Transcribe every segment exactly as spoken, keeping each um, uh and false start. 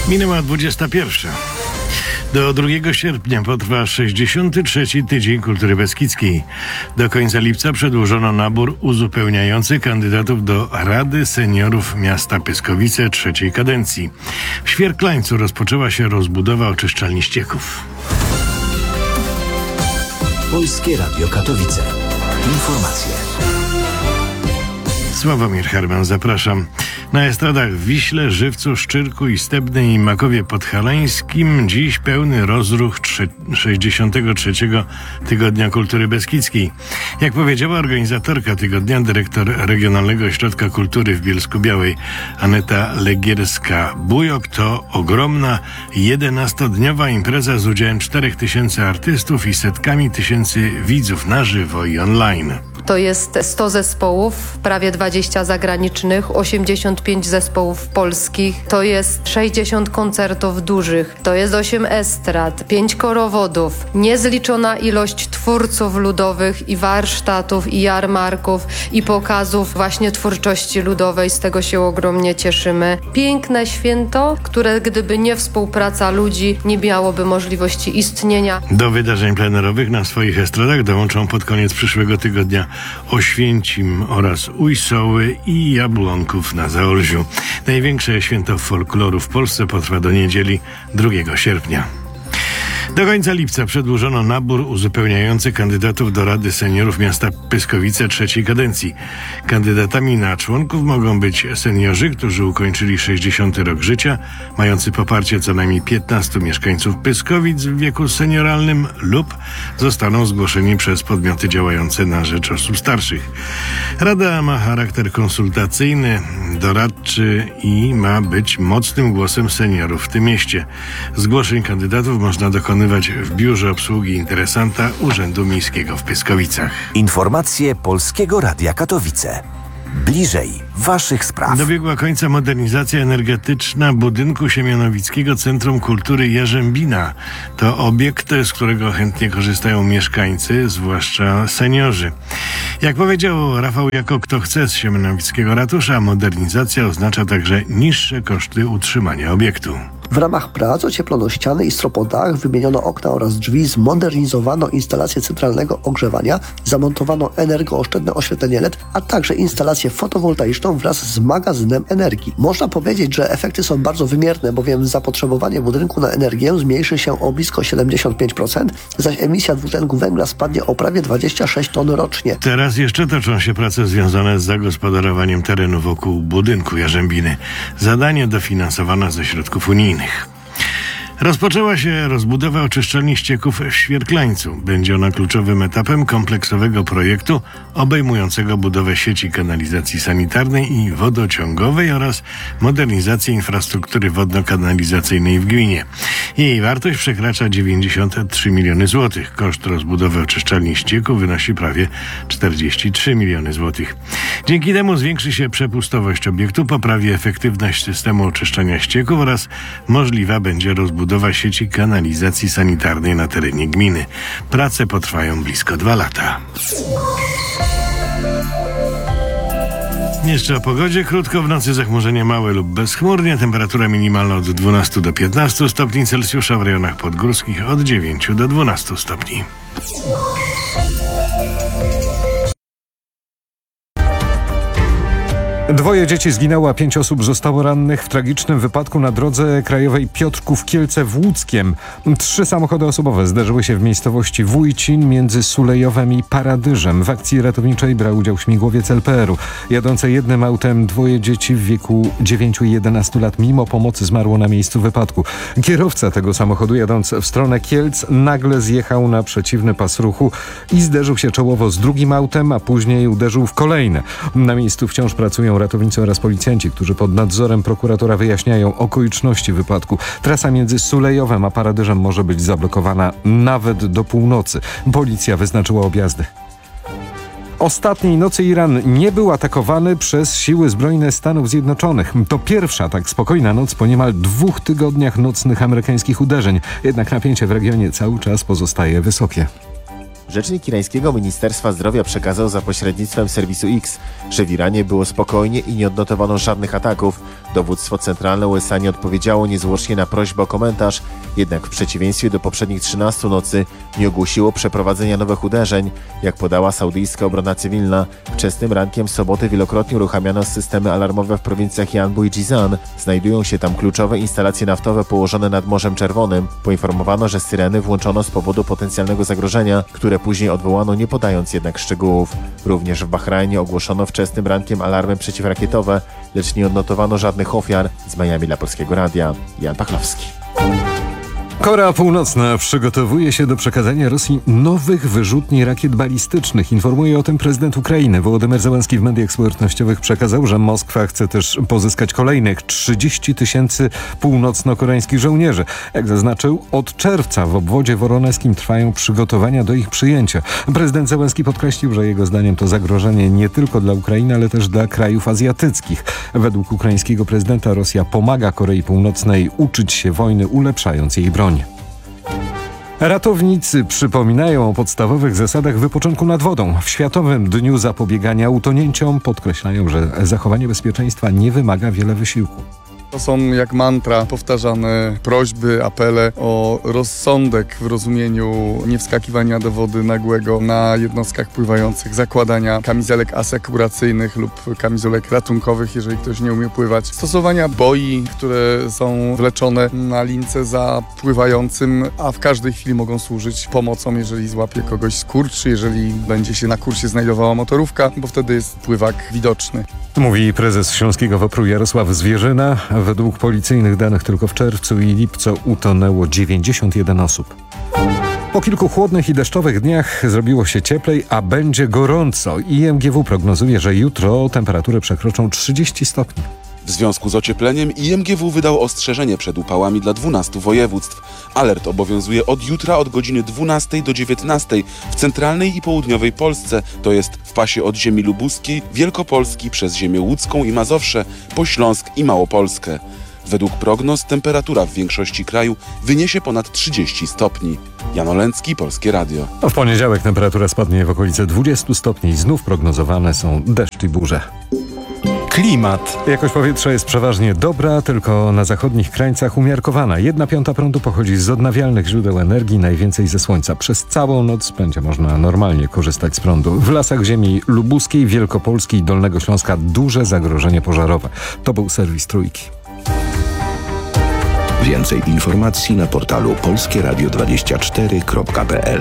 Minęła dwudziesta pierwsza. Do drugiego sierpnia potrwa sześćdziesiąty trzeci Tydzień Kultury Beskidzkiej. Do końca lipca przedłużono nabór uzupełniający kandydatów do Rady Seniorów Miasta Pyskowice trzeciej kadencji. W Świerklańcu rozpoczęła się rozbudowa oczyszczalni ścieków. Polskie Radio Katowice. Informacje. Sławomir Herman, zapraszam. Na estradach w Wiśle, Żywcu, Szczyrku i Stebnej i Makowie Podhalańskim dziś pełny rozruch sześćdziesiątego trzeciego Tygodnia Kultury Beskidzkiej. Jak powiedziała organizatorka tygodnia, dyrektor Regionalnego Ośrodka Kultury w Bielsku-Białej Aneta Legierska-Bujok, to ogromna jedenastodniowa impreza z udziałem czterech tysięcy artystów i setkami tysięcy widzów na żywo i online. To jest sto zespołów, prawie dwadzieścia zagranicznych, osiemdziesiąt pięć zespołów polskich, to jest sześćdziesiąt koncertów dużych, to jest osiem estrad, pięć korowodów, niezliczona ilość twórców ludowych i warsztatów, i jarmarków, i pokazów właśnie twórczości ludowej. Z tego się ogromnie cieszymy. Piękne święto, które gdyby nie współpraca ludzi, nie miałoby możliwości istnienia. Do wydarzeń plenerowych na swoich estradach dołączą pod koniec przyszłego tygodnia Oświęcim oraz Ujsoły i Jabłonków na Zaolziu. Największe święto folkloru w Polsce potrwa do niedzieli drugiego sierpnia. Do końca lipca przedłużono nabór uzupełniający kandydatów do Rady Seniorów Miasta Pyskowice trzeciej kadencji. Kandydatami na członków mogą być seniorzy, którzy ukończyli sześćdziesiąty rok życia, mający poparcie co najmniej piętnastu mieszkańców Pyskowic w wieku senioralnym lub zostaną zgłoszeni przez podmioty działające na rzecz osób starszych. Rada ma charakter konsultacyjny, doradczy i ma być mocnym głosem seniorów w tym mieście. Zgłoszeń kandydatów można dokonywać w Biurze Obsługi Interesanta Urzędu Miejskiego w Pyskowicach. Informacje Polskiego Radia Katowice. Bliżej waszych spraw. Dobiegła końca modernizacja energetyczna budynku Siemianowickiego Centrum Kultury Jarzębina. To obiekt, z którego chętnie korzystają mieszkańcy, zwłaszcza seniorzy. Jak powiedział Rafał Jako, kto chce z Siemianowickiego Ratusza, modernizacja oznacza także niższe koszty utrzymania obiektu. W ramach prac ocieplono ściany i stropodach, wymieniono okna oraz drzwi, zmodernizowano instalację centralnego ogrzewania, zamontowano energooszczędne oświetlenie L E D, a także instalację fotowoltaiczną wraz z magazynem energii. Można powiedzieć, że efekty są bardzo wymierne, bowiem zapotrzebowanie budynku na energię zmniejszy się o blisko siedemdziesiąt pięć procent, zaś emisja dwutlenku węgla spadnie o prawie dwadzieścia sześć ton rocznie. Teraz jeszcze toczą się prace związane z zagospodarowaniem terenu wokół budynku Jarzębiny. Zadanie dofinansowane ze środków unijnych. Rozpoczęła się rozbudowa oczyszczalni ścieków w Świerklańcu. Będzie ona kluczowym etapem kompleksowego projektu obejmującego budowę sieci kanalizacji sanitarnej i wodociągowej oraz modernizację infrastruktury wodno-kanalizacyjnej w gminie. Jej wartość przekracza dziewięćdziesiąt trzy miliony złotych. Koszt rozbudowy oczyszczalni ścieków wynosi prawie czterdzieści trzy miliony złotych. Dzięki temu zwiększy się przepustowość obiektu, poprawi efektywność systemu oczyszczania ścieków oraz możliwa będzie rozbudowa budowa sieci kanalizacji sanitarnej na terenie gminy. Prace potrwają blisko dwa lata. Jeszcze o pogodzie. Krótko w nocy zachmurzenie małe lub bezchmurnie. Temperatura minimalna od dwunastu do piętnastu stopni Celsjusza, w rejonach podgórskich od dziewięciu do dwunastu stopni. Dwoje dzieci zginęło, a pięć osób zostało rannych w tragicznym wypadku na drodze krajowej Piotrków-Kielce w Łódzkiem. Trzy samochody osobowe zderzyły się w miejscowości Wójcin między Sulejowem i Paradyżem. W akcji ratowniczej brał udział śmigłowiec L P R-u. Jadące jednym autem dwoje dzieci w wieku dziewięciu i jedenastu lat mimo pomocy zmarło na miejscu wypadku. Kierowca tego samochodu, jadąc w stronę Kielc, nagle zjechał na przeciwny pas ruchu i zderzył się czołowo z drugim autem, a później uderzył w kolejne. Na miejscu wciąż pracują ratownicy oraz policjanci, którzy pod nadzorem prokuratora wyjaśniają okoliczności wypadku. Trasa między Sulejowem a Paradyżem może być zablokowana nawet do północy. Policja wyznaczyła objazdy. Ostatniej nocy Iran nie był atakowany przez siły zbrojne Stanów Zjednoczonych. To pierwsza tak spokojna noc po niemal dwóch tygodniach nocnych amerykańskich uderzeń. Jednak napięcie w regionie cały czas pozostaje wysokie. Rzecznik irańskiego Ministerstwa Zdrowia przekazał za pośrednictwem serwisu X, że w Iranie było spokojnie i nie odnotowano żadnych ataków. Dowództwo Centralne U S A nie odpowiedziało niezwłocznie na prośbę o komentarz, jednak w przeciwieństwie do poprzednich trzynastu nocy nie ogłosiło przeprowadzenia nowych uderzeń. Jak podała saudyjska obrona cywilna, wczesnym rankiem soboty wielokrotnie uruchamiano systemy alarmowe w prowincjach Yanbu i Jizan. Znajdują się tam kluczowe instalacje naftowe położone nad Morzem Czerwonym. Poinformowano, że syreny włączono z powodu potencjalnego zagrożenia, które później odwołano, nie podając jednak szczegółów. Również w Bahrajnie ogłoszono wczesnym rankiem alarmy przeciwrakietowe, lecz nie odnotowano żadnych ofiar. Z Miami dla Polskiego Radia, Jan Pachlowski. Korea Północna przygotowuje się do przekazania Rosji nowych wyrzutni rakiet balistycznych. Informuje o tym prezydent Ukrainy. Wołodymyr Zełenski w mediach społecznościowych przekazał, że Moskwa chce też pozyskać kolejnych trzydzieści tysięcy północno-koreańskich żołnierzy. Jak zaznaczył, od czerwca w obwodzie woroneskim trwają przygotowania do ich przyjęcia. Prezydent Zełenski podkreślił, że jego zdaniem to zagrożenie nie tylko dla Ukrainy, ale też dla krajów azjatyckich. Według ukraińskiego prezydenta Rosja pomaga Korei Północnej uczyć się wojny, ulepszając jej broń. Ratownicy przypominają o podstawowych zasadach wypoczynku nad wodą. W Światowym Dniu Zapobiegania Utonięciom podkreślają, że zachowanie bezpieczeństwa nie wymaga wiele wysiłku. To są jak mantra powtarzane prośby, apele o rozsądek w rozumieniu niewskakiwania do wody nagłego na jednostkach pływających, zakładania kamizelek asekuracyjnych lub kamizelek ratunkowych, jeżeli ktoś nie umie pływać, stosowania boi, które są wleczone na lince za pływającym, a w każdej chwili mogą służyć pomocą, jeżeli złapie kogoś skurcz, jeżeli będzie się na kursie znajdowała motorówka, bo wtedy jest pływak widoczny. Mówi prezes Śląskiego W O P R u Jarosław Zwierzyna. Według policyjnych danych tylko w czerwcu i lipcu utonęło dziewięćdziesiąt jeden osób. Po kilku chłodnych i deszczowych dniach zrobiło się cieplej, a będzie gorąco. I M G W prognozuje, że jutro temperatury przekroczą trzydzieści stopni. W związku z ociepleniem I M G W wydał ostrzeżenie przed upałami dla dwunastu województw. Alert obowiązuje od jutra od godziny dwunastej do dziewiętnastej w centralnej i południowej Polsce, to jest w pasie od ziemi lubuskiej, Wielkopolski przez ziemię łódzką i Mazowsze, po Śląsk i Małopolskę. Według prognoz temperatura w większości kraju wyniesie ponad trzydzieści stopni. Jan Olęcki, Polskie Radio. W poniedziałek temperatura spadnie w okolice dwudziestu stopni. Znów prognozowane są deszcz i burze. Klimat. Jakość powietrza jest przeważnie dobra, tylko na zachodnich krańcach umiarkowana. Jedna piąta prądu pochodzi z odnawialnych źródeł energii, najwięcej ze słońca. Przez całą noc będzie można normalnie korzystać z prądu. W lasach ziemi lubuskiej, wielkopolskiej i Dolnego Śląska duże zagrożenie pożarowe. To był serwis Trójki. Więcej informacji na portalu polskie radio dwadzieścia cztery kropka p l.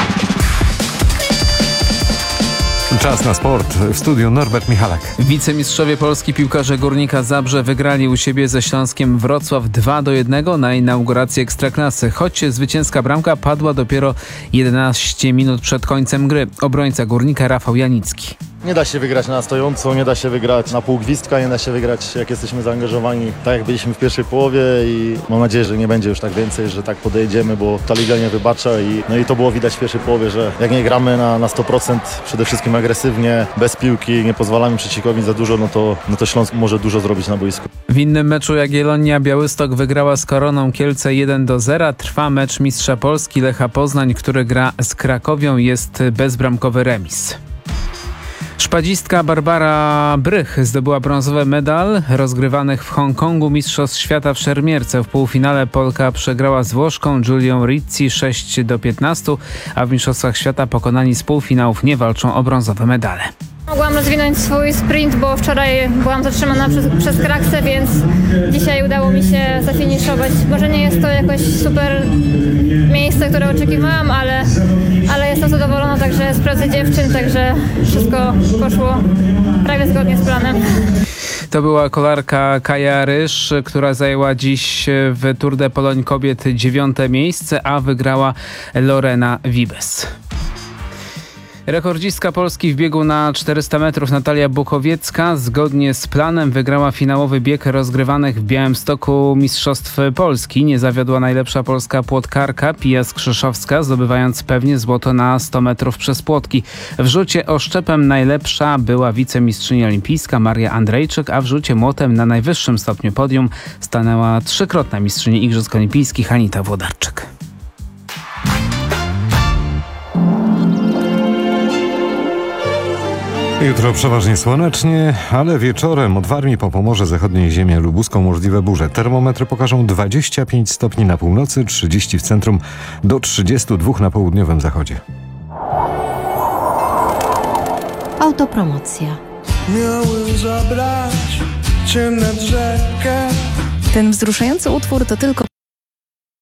Czas na sport. W studiu Norbert Michalak. Wicemistrzowie Polski piłkarze Górnika Zabrze wygrali u siebie ze Śląskiem Wrocław dwa do jednego na inaugurację Ekstraklasy. Choć zwycięska bramka padła dopiero jedenaście minut przed końcem gry. Obrońca Górnika Rafał Janicki. Nie da się wygrać na stojąco, nie da się wygrać na pół gwizdka, nie da się wygrać jak jesteśmy zaangażowani, tak jak byliśmy w pierwszej połowie i mam nadzieję, że nie będzie już tak więcej, że tak podejdziemy, bo ta liga nie wybacza i, no i to było widać w pierwszej połowie, że jak nie gramy na, na sto procent, przede wszystkim agresywnie, bez piłki, nie pozwalamy przeciwnikowi za dużo, no to, no to Śląsk może dużo zrobić na boisku. W innym meczu Jagiellonia Białystok wygrała z Koroną Kielce jeden do zera. Trwa mecz mistrza Polski Lecha Poznań, który gra z Krakowią, jest bezbramkowy remis. Szpadzistka Barbara Brych zdobyła brązowy medal rozgrywanych w Hongkongu Mistrzostw Świata w szermierce. W półfinale Polka przegrała z Włoszką Giulią Rizzi sześć do piętnastu, a w Mistrzostwach Świata pokonani z półfinałów nie walczą o brązowe medale. Mogłam rozwinąć swój sprint, bo wczoraj byłam zatrzymana przez, przez kraksę, więc dzisiaj udało mi się zafiniszować. Może nie jest to jakoś super miejsce, które oczekiwałam, ale, ale jestem zadowolona także z pracy dziewczyn, także wszystko poszło prawie zgodnie z planem. To była kolarka Kaja Rysz, która zajęła dziś w Tour de Pologne kobiet dziewiąte miejsce, a wygrała Lorena Wiebes. Rekordzistka Polski w biegu na czterysta metrów Natalia Bukowiecka zgodnie z planem wygrała finałowy bieg rozgrywanych w Białymstoku Mistrzostw Polski. Nie zawiodła najlepsza polska płotkarka Pia Skrzyszowska, zdobywając pewnie złoto na sto metrów przez płotki. W rzucie oszczepem najlepsza była wicemistrzyni olimpijska Maria Andrejczyk, a w rzucie młotem na najwyższym stopniu podium stanęła trzykrotna mistrzyni Igrzysk Olimpijskich Anita Włodarczyk. Jutro przeważnie słonecznie, ale wieczorem od Warmii po Pomorze Zachodniej, ziemię lubuską możliwe burze. Termometry pokażą dwadzieścia pięć stopni na północy, trzydzieści w centrum, do trzydziestu dwóch na południowym zachodzie. Autopromocja. Miałem zabrać cię nad rzekę. Ten wzruszający utwór to tylko